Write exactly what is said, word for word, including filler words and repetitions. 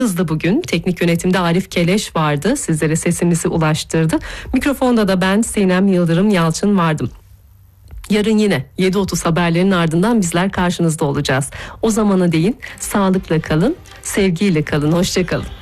Hızlı bugün. Teknik yönetimde Arif Keleş vardı. Sizlere sesimizi ulaştırdı. Mikrofonda da ben Sinem Yıldırım Yalçın vardım. Yarın yine yedi otuz haberlerin ardından bizler karşınızda olacağız. O zamana değin sağlıkla kalın, sevgiyle kalın. Hoşça kalın.